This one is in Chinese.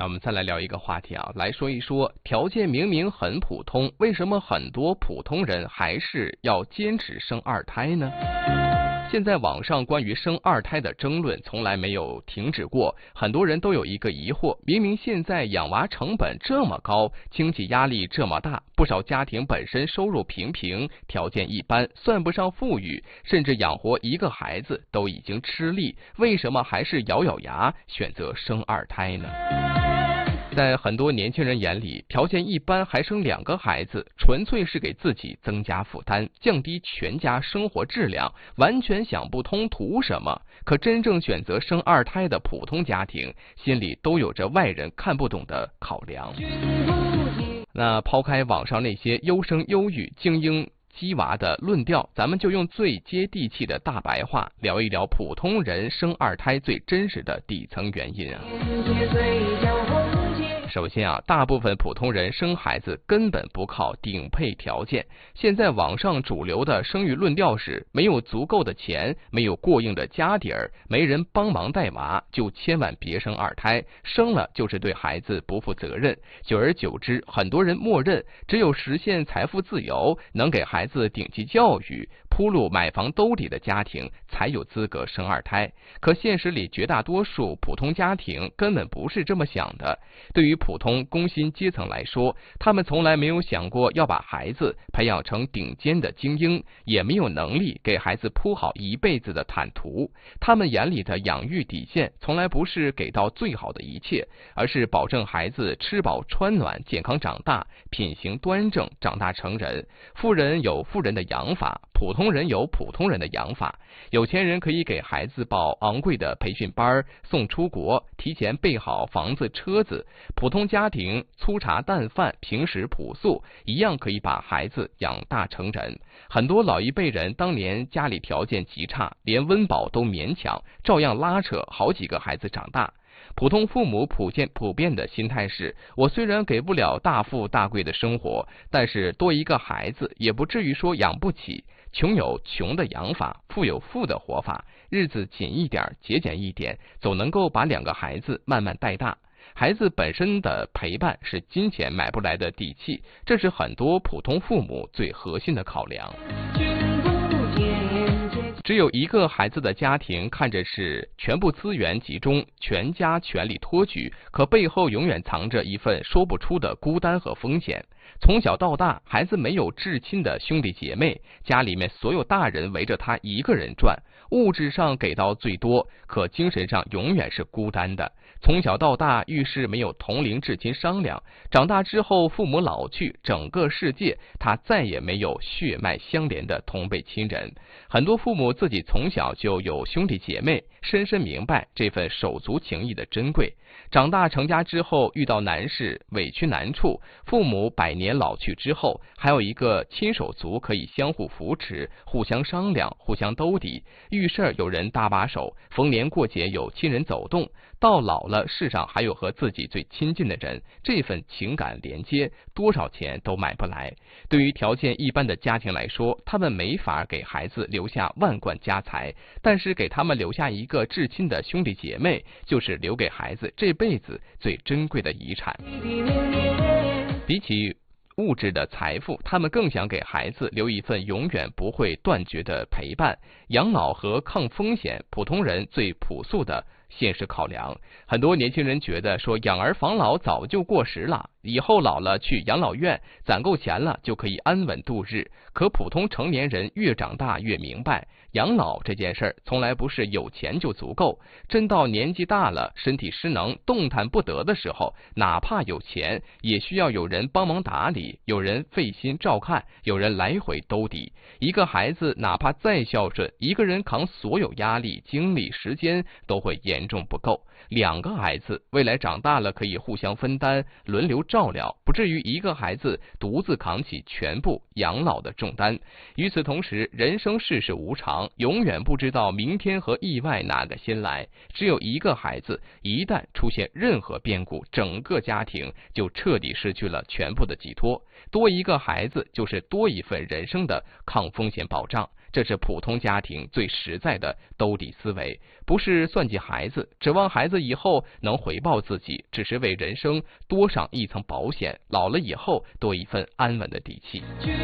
我们再来聊一个话题啊，来说一说条件明明很普通，为什么很多普通人还是要坚持生二胎呢？现在网上关于生二胎的争论从来没有停止过，很多人都有一个疑惑，明明现在养娃成本这么高，经济压力这么大，不少家庭本身收入平平，条件一般，算不上富裕，甚至养活一个孩子都已经吃力，为什么还是咬咬牙选择生二胎呢？在很多年轻人眼里，条件一般还生2个孩子，纯粹是给自己增加负担，降低全家生活质量，完全想不通图什么。可真正选择生二胎的普通家庭，心里都有着外人看不懂的考量。那抛开网上那些优生优育、精英鸡娃的论调，咱们就用最接地气的大白话聊一聊普通人生二胎最真实的底层原因啊。首先啊，大部分普通人生孩子根本不靠顶配条件。现在网上主流的生育论调是，没有足够的钱，没有过硬的家底儿，没人帮忙带娃，就千万别生二胎，生了就是对孩子不负责任。久而久之，很多人默认只有实现财富自由，能给孩子顶级教育，铺路买房兜底的家庭才有资格生二胎。可现实里绝大多数普通家庭根本不是这么想的。对于普通工薪阶层来说，他们从来没有想过要把孩子培养成顶尖的精英，也没有能力给孩子铺好一辈子的坦途。他们眼里的养育底线从来不是给到最好的一切，而是保证孩子吃饱穿暖，健康长大，品行端正，长大成人。富人有富人的养法，普通人有普通人的养法。有钱人可以给孩子报昂贵的培训班，送出国，提前备好房子车子。普通家庭粗茶淡饭，平时朴素，一样可以把孩子养大成人。很多老一辈人当年家里条件极差，连温饱都勉强，照样拉扯好几个孩子长大。普通父母普遍的心态是，我虽然给不了大富大贵的生活，但是多一个孩子也不至于说养不起。穷有穷的养法，富有富的活法，日子紧一点，节俭一点，总能够把2个孩子慢慢带大。孩子本身的陪伴是金钱买不来的底气，这是很多普通父母最核心的考量。只有1个孩子的家庭看着是全部资源集中，全家全力托举，可背后永远藏着一份说不出的孤单和风险。从小到大，孩子没有至亲的兄弟姐妹，家里面所有大人围着他一个人转，物质上给到最多，可精神上永远是孤单的。从小到大，遇事没有同龄至亲商量，长大之后父母老去，整个世界他再也没有血脉相连的同辈亲人。很多父母自己从小就有兄弟姐妹，深深明白这份手足情谊的珍贵。长大成家之后，遇到难事，委屈难处，父母100年老去之后，还有一个亲手足可以相互扶持，互相商量，互相兜底，遇事有人搭把手，逢年过节有亲人走动，到老了世上还有和自己最亲近的人，这份情感连接多少钱都买不来。对于条件一般的家庭来说，他们没法给孩子留下万贯家财，但是给他们留下一个至亲的兄弟姐妹，就是留给孩子这辈子最珍贵的遗产。比起物质的财富，他们更想给孩子留一份永远不会断绝的陪伴。养老和抗风险，普通人最朴素的现实考量。很多年轻人觉得说养儿防老早就过时了，以后老了去养老院，攒够钱了就可以安稳度日。可普通成年人越长大越明白，养老这件事儿从来不是有钱就足够，真到年纪大了，身体失能，动弹不得的时候，哪怕有钱，也需要有人帮忙打理，有人费心照看，有人来回兜底。一个孩子哪怕再孝顺，一个人扛所有压力、精力、时间都会严重不够。2个孩子未来长大了可以互相分担，轮流照料，不至于一个孩子独自扛起全部养老的重担。与此同时，人生世事无常，永远不知道明天和意外哪个先来。只有一个孩子，一旦出现任何变故，整个家庭就彻底失去了全部的寄托。多一个孩子就是多一份人生的抗风险保障。 这是普通家庭最实在的兜底思维，不是算计孩子，指望孩子以后能回报自己，只是为人生多上一层保险，老了以后多一份安稳的底气。